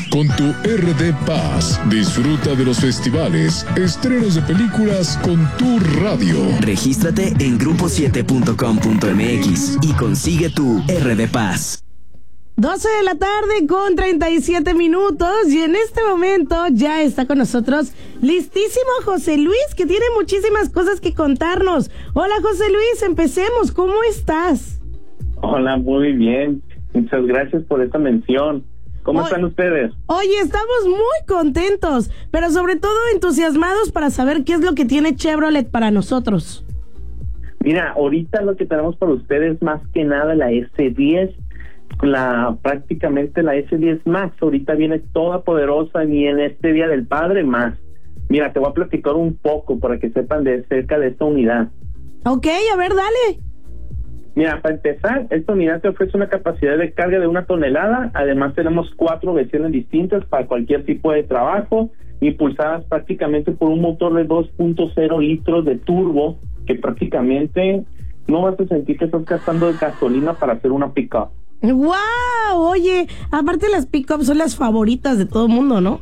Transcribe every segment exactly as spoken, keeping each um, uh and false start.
con tu R D Pass. Disfruta de los festivales, estrenos de películas con tu radio. Regístrate en grupo siete punto com punto m x y consigue tu R D Pass. doce de la tarde con treinta y siete minutos y en este momento ya está con nosotros listísimo José Luis, que tiene muchísimas cosas que contarnos. Hola José Luis, empecemos. ¿Cómo estás? Hola, muy bien. Muchas gracias por esta mención. ¿Cómo están ustedes? Oye, estamos muy contentos, pero sobre todo entusiasmados para saber qué es lo que tiene Chevrolet para nosotros. Mira, ahorita lo que tenemos para ustedes más que nada la ese diez, la prácticamente la ese diez Max. Ahorita viene toda poderosa y en este Día del Padre más. Mira, te voy a platicar un poco para que sepan de cerca de esta unidad. Ok, a ver, dale. Mira, para empezar, esta unidad te ofrece una capacidad de carga de una tonelada. Además, tenemos cuatro versiones distintas para cualquier tipo de trabajo, impulsadas prácticamente por un motor de dos punto cero litros de turbo, que prácticamente no vas a sentir que estás gastando gasolina para hacer una pick-up. ¡Wow! Oye, aparte las pick-ups son las favoritas de todo el mundo, ¿no?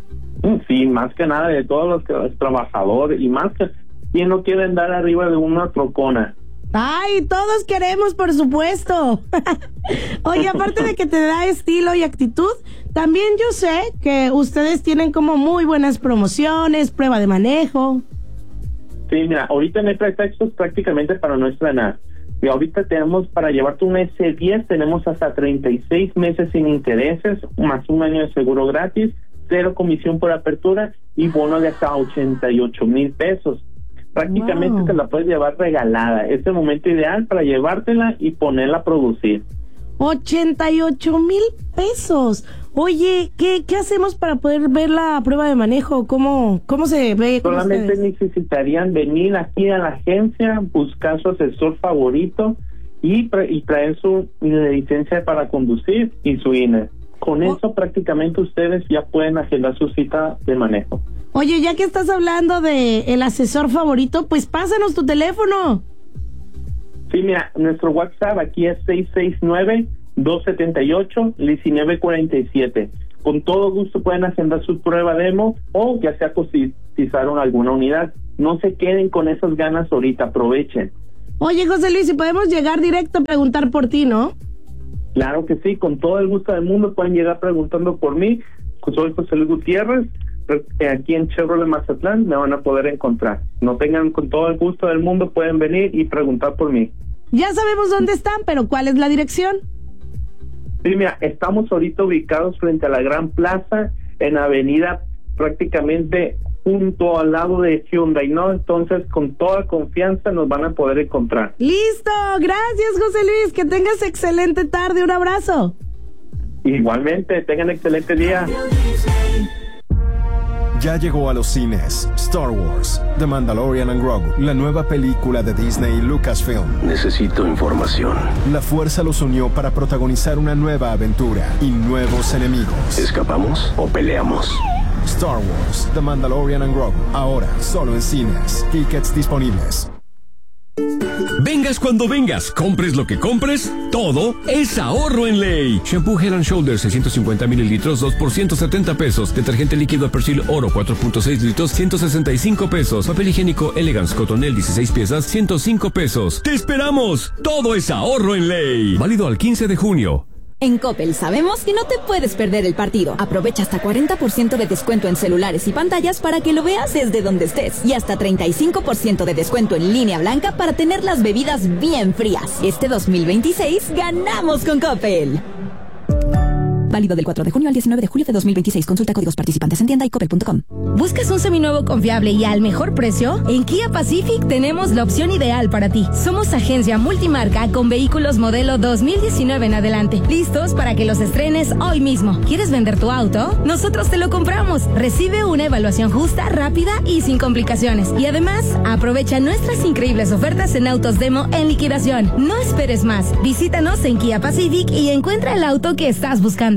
Sí, más que nada de todos los, los trabajadores, y más que quien no quiere andar arriba de una trocona. ¡Ay, todos queremos, por supuesto! Oye, aparte de que te da estilo y actitud, también yo sé que ustedes tienen como muy buenas promociones, prueba de manejo. Sí, mira, ahorita no hay pretextos prácticamente para no estrenar. Y ahorita tenemos para llevarte un ese diez, tenemos hasta treinta y seis meses sin intereses, más un año de seguro gratis, cero comisión por apertura y bono de hasta ochenta y ocho mil pesos. Prácticamente wow. Te la puedes llevar regalada. Es el momento ideal para llevártela y ponerla a producir. ochenta y ocho mil pesos. Oye, ¿qué, ¿qué hacemos para poder ver la prueba de manejo? ¿Cómo, cómo se ve? Solamente necesitarían venir aquí a la agencia, buscar su asesor favorito y, y traer su licencia para conducir y su I N E. Con oh. eso prácticamente ustedes ya pueden agendar su cita de manejo. Oye, ya que estás hablando de el asesor favorito, pues pásanos tu teléfono. Sí, mira, nuestro WhatsApp aquí es seis seis nueve, dos siete ocho, uno nueve cuatro siete. Con todo gusto pueden agendar su prueba demo o ya sea cotizaron alguna unidad. No se queden con esas ganas ahorita, aprovechen. Oye, José Luis, si podemos llegar directo a preguntar por ti, ¿no? Claro que sí, con todo el gusto del mundo pueden llegar preguntando por mí. Soy José Luis Gutiérrez. Aquí en Chevrolet Mazatlán me van a poder encontrar. No tengan con todo el gusto del mundo, pueden venir y preguntar por mí. Ya sabemos dónde están, pero ¿cuál es la dirección? Sí, mira, estamos ahorita ubicados frente a la Gran Plaza, en avenida prácticamente junto al lado de Hyundai, ¿no? Entonces, con toda confianza nos van a poder encontrar. ¡Listo! Gracias, José Luis. Que tengas excelente tarde. Un abrazo. Igualmente, tengan excelente día. Ya llegó a los cines Star Wars, The Mandalorian and Grogu, la nueva película de Disney y Lucasfilm. Necesito información. La fuerza los unió para protagonizar una nueva aventura y nuevos enemigos. ¿Escapamos o peleamos? Star Wars, The Mandalorian and Grogu, ahora solo en cines. Tickets disponibles. Vengas cuando vengas, compres lo que compres, todo es ahorro en Ley. Shampoo Head and Shoulders seiscientos cincuenta mililitros, dos por ciento setenta pesos. Detergente líquido Persil Oro cuatro punto seis litros, ciento sesenta y cinco pesos. Papel higiénico Elegance Cotonel dieciséis piezas, ciento cinco pesos. ¡Te esperamos! Todo es ahorro en Ley. Válido al quince de junio. En Coppel sabemos que no te puedes perder el partido. Aprovecha hasta cuarenta por ciento de descuento en celulares y pantallas para que lo veas desde donde estés. Y hasta treinta y cinco por ciento de descuento en línea blanca para tener las bebidas bien frías. Este dos mil veintiséis ganamos con Coppel. Válido del cuatro de junio al diecinueve de julio de dos mil veintiséis. Consulta códigos participantes en tienda y coppel punto com. ¿Buscas un seminuevo confiable y al mejor precio? En Kia Pacific tenemos la opción ideal para ti. Somos agencia multimarca con vehículos modelo dos mil diecinueve en adelante, listos para que los estrenes hoy mismo. ¿Quieres vender tu auto? Nosotros te lo compramos. Recibe una evaluación justa, rápida y sin complicaciones. Y además, aprovecha nuestras increíbles ofertas en autos demo en liquidación. No esperes más. Visítanos en Kia Pacific y encuentra el auto que estás buscando.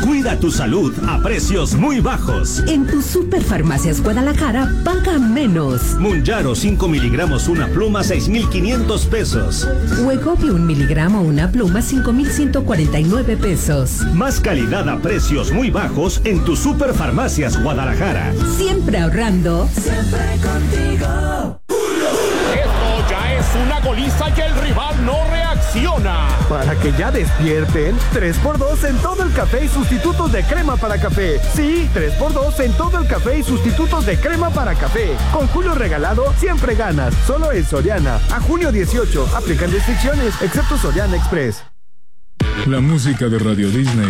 Cuida tu salud a precios muy bajos. En tu Superfarmacias Guadalajara, paga menos. Munjaro cinco miligramos una pluma, seis mil quinientos pesos. Wegovy un miligramo una pluma, cinco mil ciento cuarenta y nueve pesos. Más calidad a precios muy bajos en tu Superfarmacias Guadalajara. Siempre ahorrando. Siempre contigo. Esto ya es una goliza y el rival no reacciona. Para que ya despierten, tres por dos en todo el café y sustitutos de crema para café. Sí, tres por dos en todo el café y sustitutos de crema para café. Con Julio regalado, siempre ganas. Solo en Soriana. A junio dieciocho. Aplican restricciones, excepto Soriana Express. La música de Radio Disney